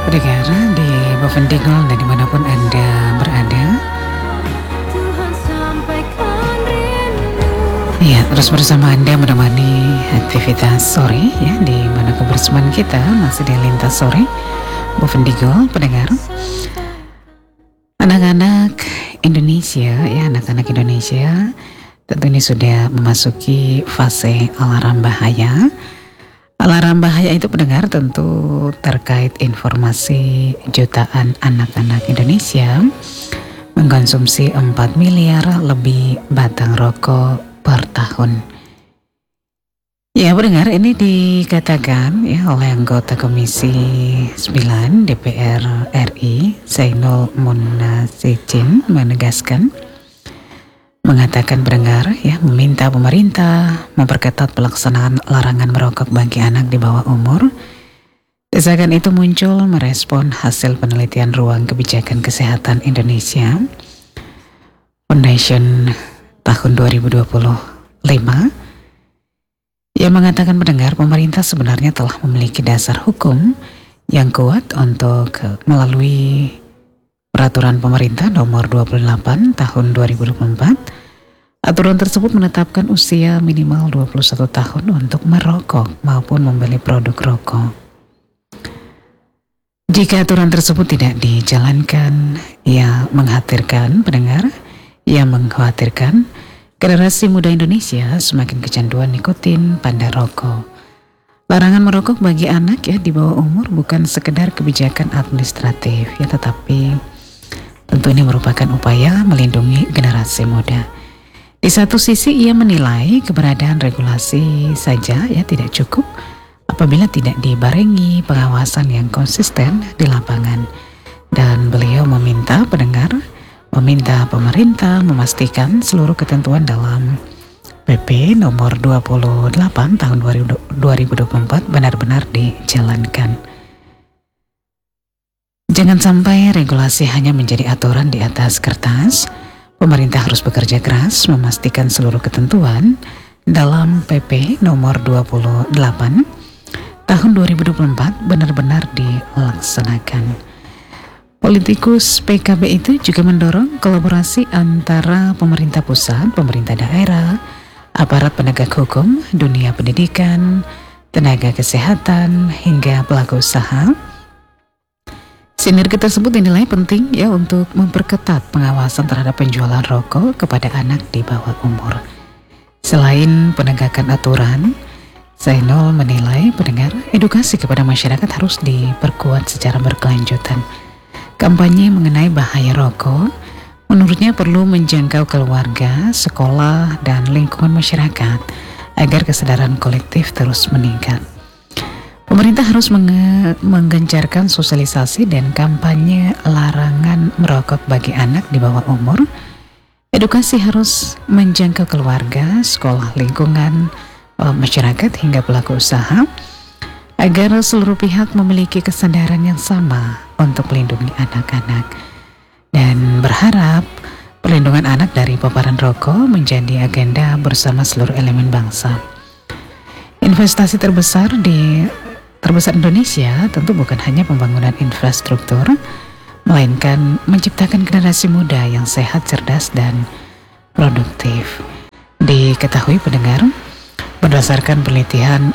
Pendengar di Bovendigul dan dimanapun Anda berada. Ya, terus bersama Anda menemani aktivitas sore ya, di mana kebersamaan kita masih di lintas sore Bovendigul, pendengar. Anak-anak Indonesia ya, anak-anak Indonesia tentu ini sudah memasuki fase alarm bahaya. Alarm bahaya itu pendengar tentu terkait informasi jutaan anak-anak Indonesia mengkonsumsi 4 miliar lebih batang rokok per tahun. Ya pendengar, ini dikatakan ya oleh anggota Komisi 9 DPR RI Zainul Munajidin mengatakan pendengar ya, meminta pemerintah memperketat pelaksanaan larangan merokok bagi anak di bawah umur. Desakan itu muncul merespon hasil penelitian Ruang Kebijakan Kesehatan Indonesia Foundation tahun 2025 yang mengatakan pendengar, pemerintah sebenarnya telah memiliki dasar hukum yang kuat untuk melalui Peraturan Pemerintah Nomor 28 Tahun 2024. Aturan tersebut menetapkan usia minimal 21 tahun untuk merokok maupun membeli produk rokok. Jika aturan tersebut tidak dijalankan, ia mengkhawatirkan generasi muda Indonesia semakin kecanduan nikotin pada rokok. Larangan merokok bagi anak ya di bawah umur bukan sekedar kebijakan administratif ya, tetapi tentu ini merupakan upaya melindungi generasi muda. Di satu sisi ia menilai keberadaan regulasi saja ya tidak cukup apabila tidak dibarengi pengawasan yang konsisten di lapangan. Dan beliau meminta pemerintah memastikan seluruh ketentuan dalam PP nomor 28 tahun 2024 benar-benar dijalankan. Jangan sampai regulasi hanya menjadi aturan di atas kertas. Pemerintah harus bekerja keras memastikan seluruh ketentuan dalam PP nomor 28 tahun 2024 benar-benar dilaksanakan. Politikus PKB itu juga mendorong kolaborasi antara pemerintah pusat, pemerintah daerah, aparat penegak hukum, dunia pendidikan, tenaga kesehatan, hingga pelaku usaha. Sinergi tersebut dinilai penting ya untuk memperketat pengawasan terhadap penjualan rokok kepada anak di bawah umur. Selain penegakan aturan, Zainul menilai pendengar edukasi kepada masyarakat harus diperkuat secara berkelanjutan. Kampanye mengenai bahaya rokok menurutnya perlu menjangkau keluarga, sekolah, dan lingkungan masyarakat agar kesadaran kolektif terus meningkat. Pemerintah harus menggencarkan sosialisasi dan kampanye larangan merokok bagi anak di bawah umur. Edukasi harus menjangkau keluarga, sekolah, lingkungan, masyarakat hingga pelaku usaha agar seluruh pihak memiliki kesadaran yang sama untuk melindungi anak-anak. Dan berharap perlindungan anak dari paparan rokok menjadi agenda bersama seluruh elemen bangsa. Investasi terbesar Indonesia tentu bukan hanya pembangunan infrastruktur, melainkan menciptakan generasi muda yang sehat, cerdas, dan produktif. Diketahui pendengar, berdasarkan penelitian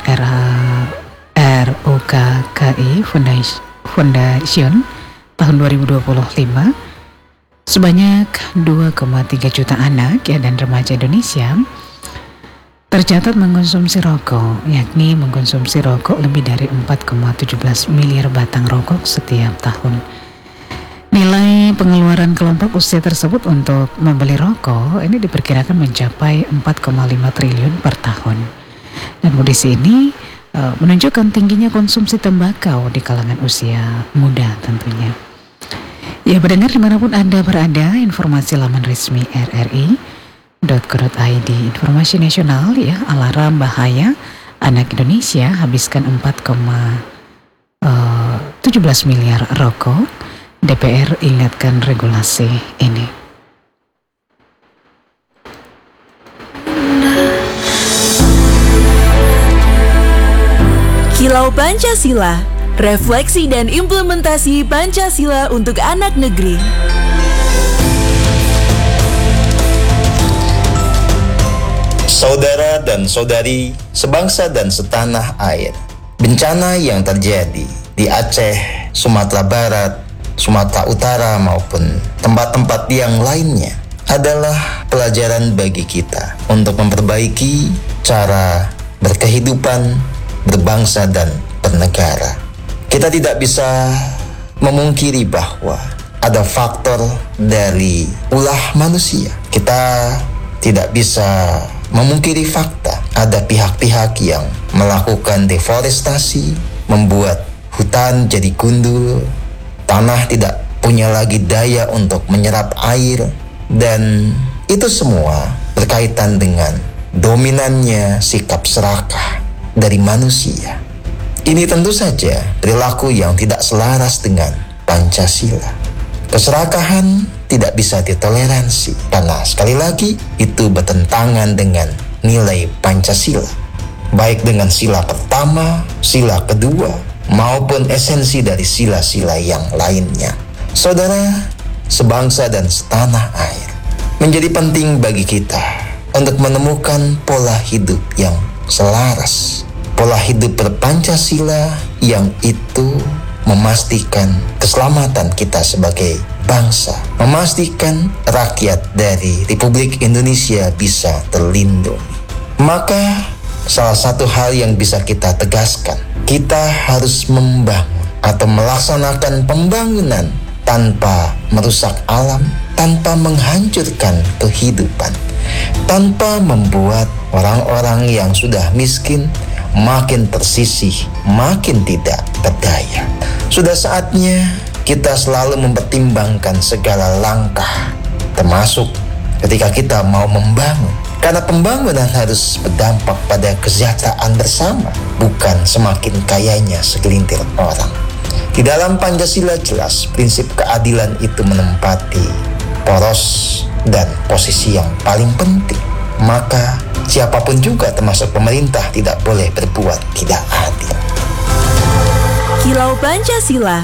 RUKKI Foundation tahun 2025, sebanyak 2,3 juta anak ya dan remaja Indonesia tercatat mengkonsumsi rokok, yakni mengkonsumsi rokok lebih dari 4,17 miliar batang rokok setiap tahun. Nilai pengeluaran kelompok usia tersebut untuk membeli rokok ini diperkirakan mencapai 4,5 triliun per tahun. Dan kondisi ini menunjukkan tingginya konsumsi tembakau di kalangan usia muda tentunya. Ya pendengar dimanapun Anda berada, informasi laman resmi RRI.co.id, informasi nasional ya, alarm bahaya anak Indonesia habiskan 4,17 miliar rokok. DPR ingatkan regulasi ini. Kilau Pancasila, Refleksi dan implementasi Pancasila untuk anak negeri. Saudara dan saudari, sebangsa dan setanah air, bencana yang terjadi di Aceh, Sumatera Barat, Sumatera Utara maupun tempat-tempat yang lainnya adalah pelajaran bagi kita untuk memperbaiki cara berkehidupan, berbangsa dan bernegara. Kita tidak bisa memungkiri bahwa ada faktor dari ulah manusia. Kita tidak bisa memungkiri fakta ada pihak-pihak yang melakukan deforestasi, membuat hutan jadi gundul, tanah tidak punya lagi daya untuk menyerap air, dan itu semua berkaitan dengan dominannya sikap serakah dari manusia. Ini tentu saja perilaku yang tidak selaras dengan Pancasila. Keserakahan tidak bisa ditoleransi karena sekali lagi itu bertentangan dengan nilai Pancasila, baik dengan sila pertama, sila kedua, maupun esensi dari sila-sila yang lainnya. Saudara, sebangsa dan setanah air, menjadi penting bagi kita untuk menemukan pola hidup yang selaras, pola hidup berpancasila yang itu memastikan keselamatan kita sebagai bangsa, memastikan rakyat dari Republik Indonesia bisa terlindungi. Maka salah satu hal yang bisa kita tegaskan, kita harus membangun atau melaksanakan pembangunan tanpa merusak alam, tanpa menghancurkan kehidupan, tanpa membuat orang-orang yang sudah miskin makin tersisih, makin tidak berdaya. Sudah saatnya kita selalu mempertimbangkan segala langkah, termasuk ketika kita mau membangun. Karena pembangunan harus berdampak pada kesejahteraan bersama, bukan semakin kayanya segelintir orang. Di dalam Pancasila jelas prinsip keadilan itu menempati poros dan posisi yang paling penting. Maka siapapun juga termasuk pemerintah tidak boleh berbuat tidak adil. Kilau Pancasila.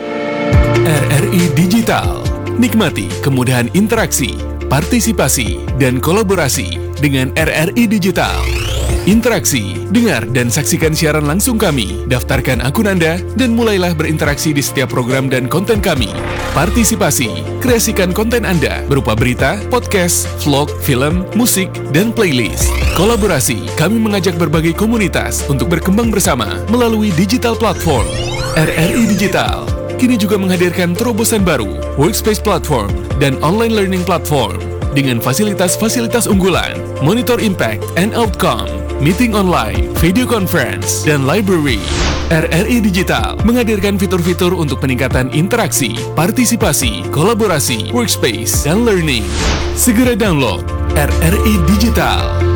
RRI Digital. Nikmati kemudahan interaksi, partisipasi, dan kolaborasi dengan RRI Digital. Interaksi, dengar dan saksikan siaran langsung kami, daftarkan akun Anda, dan mulailah berinteraksi di setiap program dan konten kami. Partisipasi, kreasikan konten Anda berupa berita, podcast, vlog, film, musik, dan playlist. Kolaborasi, kami mengajak berbagai komunitas untuk berkembang bersama melalui digital platform. RRI Digital kini juga menghadirkan terobosan baru, workspace platform, dan online learning platform dengan fasilitas-fasilitas unggulan, monitor impact and outcome, meeting online, video conference, dan library. RRI Digital menghadirkan fitur-fitur untuk peningkatan interaksi, partisipasi, kolaborasi, workspace, dan learning. Segera download RRI Digital.